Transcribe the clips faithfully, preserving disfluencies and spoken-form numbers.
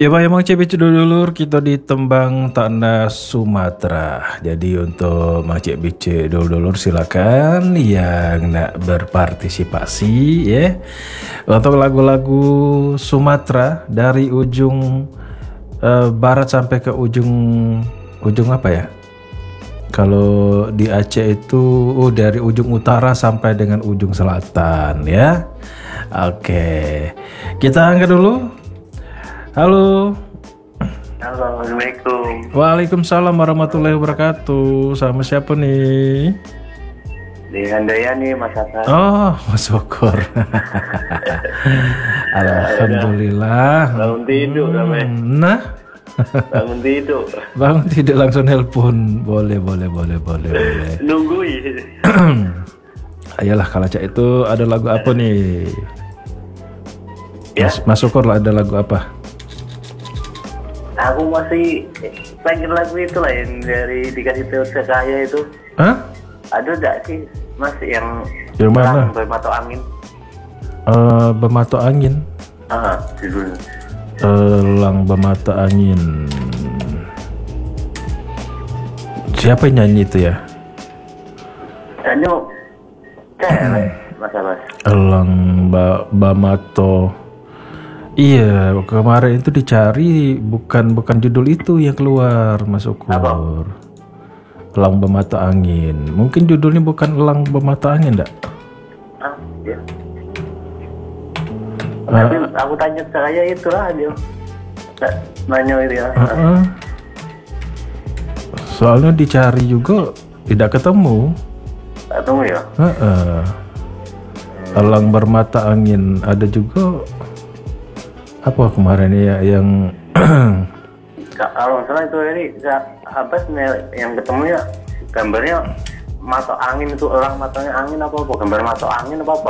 Ya Pak, emang C B C dulur kita di Tembang Tanah Sumatera. Jadi untuk Mang C B C dulur silakan yang nak berpartisipasi ya. Untuk lagu-lagu Sumatera dari ujung eh, barat sampai ke ujung ujung apa ya? Kalau di Aceh itu oh, dari ujung utara sampai dengan ujung selatan ya. Oke. Kita angkat dulu. Halo. Halo, Assalamualaikum. Waalaikumsalam warahmatullahi wabarakatuh. Sama siapa nih? Dengan Daya nih, Mas Hasan. Oh, Mas Syukur. Alhamdulillah. Bangun tidur namanya. Nah, Bangun tidur. bangun tidur langsung nelpon. Boleh, boleh, boleh, boleh, boleh. Nungguin. Ayolah, kalau cak itu ada lagu apa nih? Ya? Mas, Mas Syukur lah, ada lagu apa? Aku masih pengen lagu itu lah yang dari dikasih tahu saya itu. Hah? Ada gak sih, Mas, yang Yang mana? bermata angin? Eh, Bermata Angin. Ah, judulnya. Elang Bermata Angin. Siapa yang nyanyi itu ya? Ini cewek, Mas Abbas. Elang ba Bamato. Iya, kemarin itu dicari bukan bukan judul itu yang keluar, Mas Ukur. Apa? Elang Bermata Angin. Mungkin judulnya bukan Elang Bermata Angin, enggak? Ah, ya. Tapi aku tanya ke saya itu lah dia. Nanya itu ya. Uh-uh. Soalnya dicari juga tidak ketemu. Tunggu ya. Uh-uh. Elang Bermata Angin ada juga. Apa kemarin ya yang kalau misalnya itu ini apa sih yang ketemunya gambarnya mata angin itu elang matanya angin apa apa gambar mata angin apa apa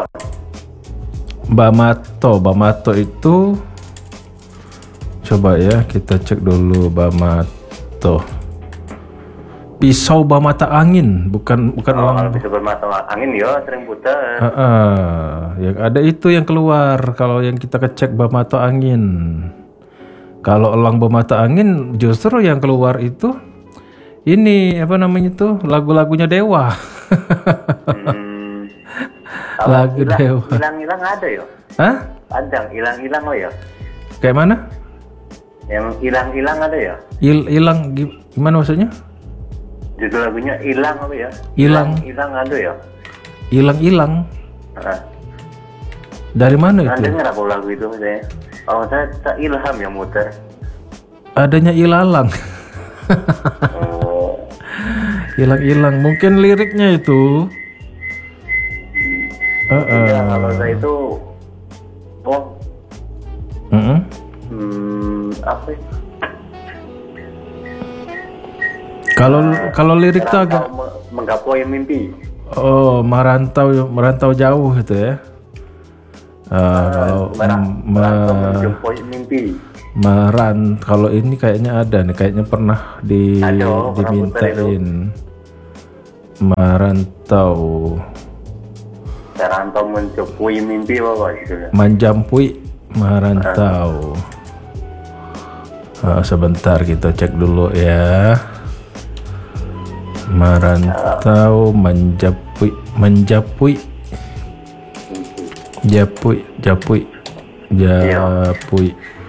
Bamato Bamato itu coba ya kita cek dulu. Bamato pisau bermata angin bukan bukan oh, elang. kalau bisa bermata angin ya sering putar. Uh, uh, yang ada itu yang keluar kalau yang kita kecek bermata angin. Kalau elang bermata angin justru yang keluar itu ini apa namanya tuh lagu-lagunya Dewa. hmm. Lagu ilang, Dewa. Hilang-hilang ada ya? Hah? Padang hilang-hilang oh ya? Kayak mana? Yang hilang-hilang ada ya? Il hilang gimana maksudnya? Judul lagunya hilang apa ya? Hilang. Hilang ada ya? Hilang-hilang. Nah. Dari mana Nah, itu? dengar apa lagu itu saya? Oh, saya tak Ilham yang muter. Adanya ilalang. Oh. Hilang-hilang. Mungkin liriknya itu. Uh -uh. Ya, kalau saya itu oh Uh -uh. hmm, apa ya? Kalau kalau lirik tuh agak me- menggapai mimpi. oh merantau merantau jauh gitu ya. Uh, kalau Merang- me- merantau menjumpai mimpi. meran kalau ini kayaknya ada nih, kayaknya pernah di Ada, pernah dimintain merantau Merantau menjumpai mimpi apa gitu ya. menjampui merantau. Uh, sebentar kita cek dulu ya. Merantau menjapui menjapui japui japui japui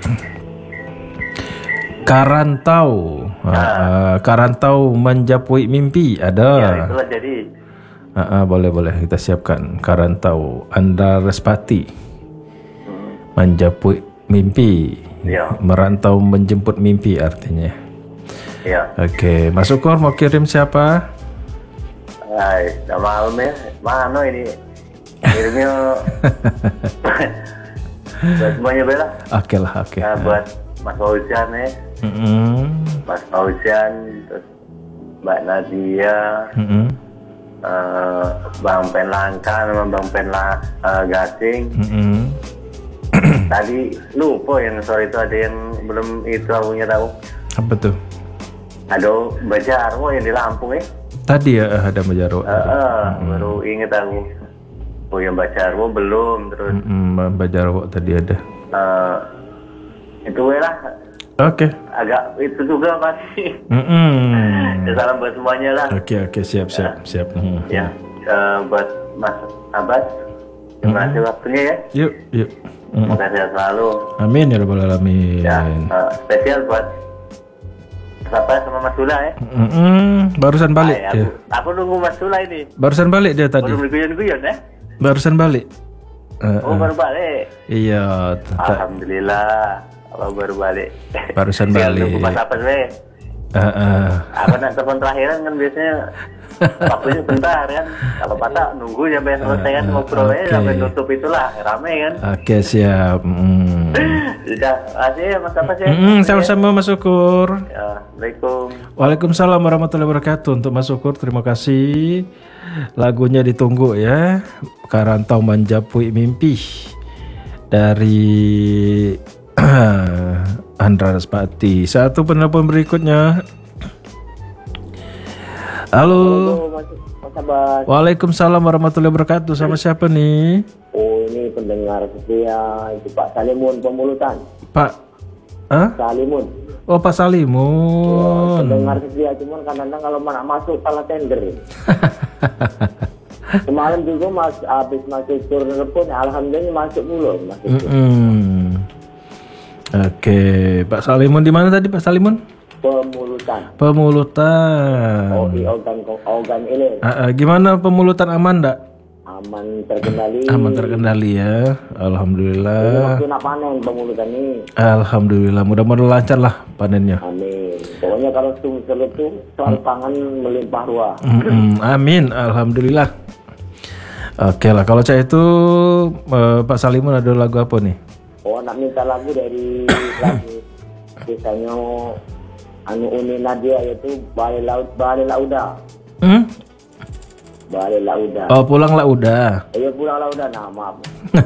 karantau. Uh, uh, karantau menjapui mimpi ada. Ya, itulah jadi. Uh, uh, boleh boleh kita siapkan karantau Anda Respati Hmm. menjapui mimpi. Ya. Merantau menjemput mimpi artinya. Ya. Oke, Mas Syukur mau kirim siapa? Hai, udah malam ya. Mana ini? Kirimnya buat semuanya bela. Oke lah, oke. Nah, buat Mas Fauzan ya. Mm-mm. Mas Fauzan, terus Mbak Nadia, Mm-mm. eh, Bang Pen Langka sama Bang Pen La, eh, Gasing. Mm-mm. Tadi lupa yang sore itu ada yang belum itu aku nggak tahu. Apa tuh? Ada Mbak Jarwo yang di Lampung ya. Tadi ya ada Mbak Jarwo. Eh, eh, baru inget aku. Oh yang Mbak Jarwo belum terus. Mm-mm, Mbak Jarwo tadi ada. eh, itu ya lah Oke. Agak itu juga pasti. Mm-mm. Ya, salam buat semuanya lah. Oke oke siap siap siap. Mm. Ya, eh, buat Mas Abbas, terima kasih waktunya ya. Yuk yuk. Mm. Semoga sehat selalu. Amin ya rabbal alamin. Ya, eh, spesial buat Bapak sama Mas Sula ya. Mm-mm. Barusan balik. Ay, dia. aku, aku nunggu Mas Sula ini. Barusan balik dia tadi. Baru guyon-guyon ya. Barusan balik. Uh, Oh, uh. baru balik. Iya. t- t- Alhamdulillah. Kalau baru balik. Barusan Tinggal balik. nunggu Mas Abbas weh. Uh, uh. Aku nak telepon terakhiran kan biasanya waktunya bentar kan. Kalau patah nunggu sampai selesai kan ngobrolnya oke. sampai tutup itulah rame kan. Oke siap. Mm. Sudah, kasih ya Mas Abbas ya. Mm-mm, sama-sama Mas Syukur. Ya, Assalamualaikum. Waalaikumsalam warahmatullahi wabarakatuh. Untuk Mas Syukur terima kasih. Lagunya ditunggu ya. Karantau Manjapui Mimpi dari Andra Raspati. Satu penelpon berikutnya. Halo. Mas, Mas Abbas. Waalaikumsalam warahmatullahi wabarakatuh. Sama siapa nih? Oh, ini pendengar setia itu Pak Salimun Pemulutan. Pak Hah? Salimun. Oh Pak Salimun. Pendengar setia cuman kadang-kadang kalau mana masuk salah tender. Semalam juga Mas habis masuk turun telepon, alhamdulillah masuk mulu masuk. Mm-mm. Oke, Pak Salimun di mana tadi Pak Salimun? Pemulutan. Pemulutan. Oh, di organ organ ini Ah, ah, gimana pemulutan aman enggak? aman terkendali. Aman terkendali ya. Ini Alhamdulillah. waktu nak panen pemulutan ini. Alhamdulillah. Mudah-mudahan lancar lah panennya. Amin. Pokoknya kalau sumsel itu soal pangan melimpah ruah. Mm-mm. Amin. Alhamdulillah. Oke lah. Kalau saya itu eh, Pak Salimun ada lagu apa nih? Oh, nak minta lagu dari lagu biasanya anu Uni Nadia yaitu Bale Laut Bale Lauda. Hmm? Bale Lauda. Oh pulanglah udah. Ayo pulang Lauda, nah maaf.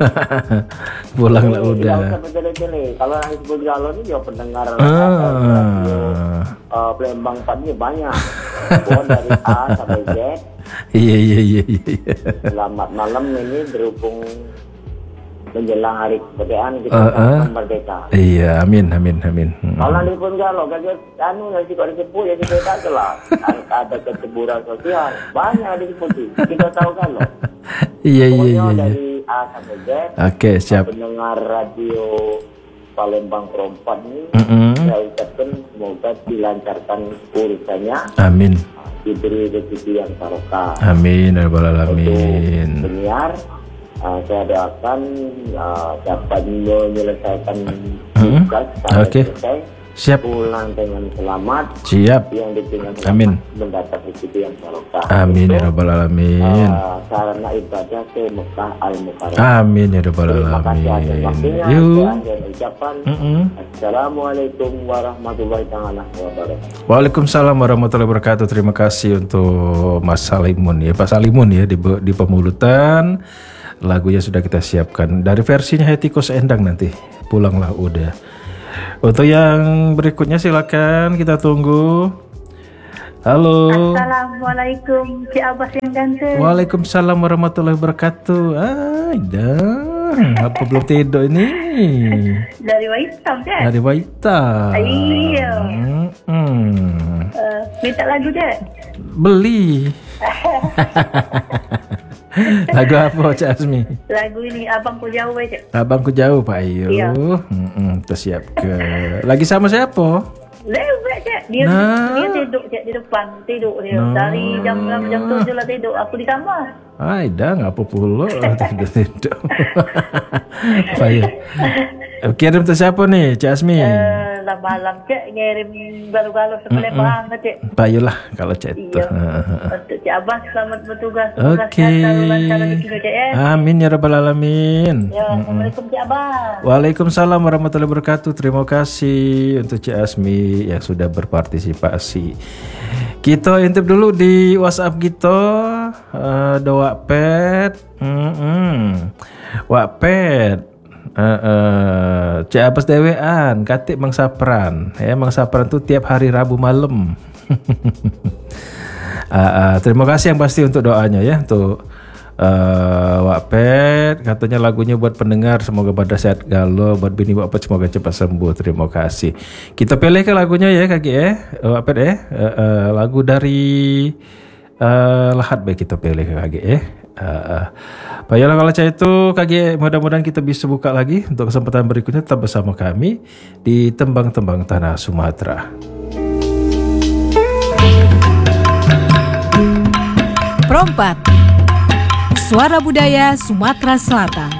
Pulanglah Tidak udah. usah bertele-tele. Kalau yang disebut galon ini ya pendengar Ah. radio uh, Palembang empat ini banyak. Oh, dari A sampai Z. Iya iya iya iya. Selamat malam ini berhubung menjelang hari kemerdekaan kita Uh, uh. sama merdeka. Iya, amin amin amin. Hmm. Kalau di pun kalau kagak anu yang sih kok disebut ya kita tak jelas. Ada keceburan sosial banyak disebut sih. Kita tahu kan loh. Iya iya Pokoknya iya. iya. dari A sampai Z. Oke siap. Pendengar radio Palembang Perempat ini Mm-mm. saya ucapkan semoga dilancarkan urusannya, Amin diberi rezeki yang barokah. amin ya rabbal Untuk alamin. penyiar, uh, saya doakan uh, dapat menyelesaikan Mm-mm. tugas sampai Oke. selesai, Siap pulang dengan selamat, siap. yang dengan selamat Amin. mendapat rezeki yang barokah. Amin ya Untuk, rabbal alamin. uh, sarana ibadah ke Mekah Al-Mukarram. Amin ya rabbal Terima kasih atas alamin. waktunya. Yuk. Saya akhir ucapan. Mm-mm. Assalamualaikum warahmatullahi taala wabarakatuh. Waalaikumsalam warahmatullahi wabarakatuh. Terima kasih untuk Mas Salimun ya, Pak Salimun ya di, di Pemulutan. Lagunya sudah kita siapkan dari versinya Hetiko Endang nanti. Pulanglah udah. Untuk yang berikutnya silakan kita tunggu. Halo. Assalamualaikum, Cik Abbas yang ganteng. Waalaikumsalam warahmatullahi wabarakatuh. Ah, dah. Apa belum tidur ini? Dari Waitam, Cik. Dari Waita. Iya. Hmm. Uh, minta lagu, Cik. Beli. Lagu apa Cak Asmi? Lagu ini Abangku Jauh, Cik. Abangku Jauh Pak Ayu. Iya. Mm-mm, tersiap ke. Lagi sama siapa? Lewat, Cik. Dia, Nah. dia tidur, Cik, di depan. Tidur dia. Nah. Dari jam enam, jam tujuh lah tidur. Aku di kamar. Ay, dah ngapa pula tidur-tidur. Pak Ayu. Kirim ke siapa nih Cak Asmi? Uh, lah malam, Cik. Ngirim galu-galu sebelah banget, Cik. Pak Ayu lah kalau Cak itu. Iya. Untuk Cik Abbas, selamat bertugas. Semoga Oke. sehat, selalu lancar rezeki, Cik, ya. Amin ya rabbal alamin. Ya, Assalamualaikum, Cik Abbas. Waalaikumsalam warahmatullahi wabarakatuh. Terima kasih untuk Cik Asmi yang sudah berpartisipasi. Kita intip dulu di WhatsApp kita. Uh, doa pet. Mm-mm. Wattpad. Uh, uh, Cik Abbas dewean, katik Mang Sapran. Ya, Mang Sapran tuh tiap hari Rabu malam. uh, uh, terima kasih yang pasti untuk doanya ya, untuk Uh, Wak Pet katanya lagunya buat pendengar semoga pada sehat galau, buat bini Wak Pet semoga cepat sembuh, terima kasih. Kita pilih ke lagunya ya kaki ya Wak Pet ya, uh, uh, lagu dari uh, Lahat baik kita pilih ke kaki ya. Uh, uh. Baiklah kalau saya itu kaki, mudah-mudahan kita bisa buka lagi untuk kesempatan berikutnya. Tetap bersama kami di Tembang-Tembang Tanah Sumatera. Perompat Suara Budaya Sumatera Selatan.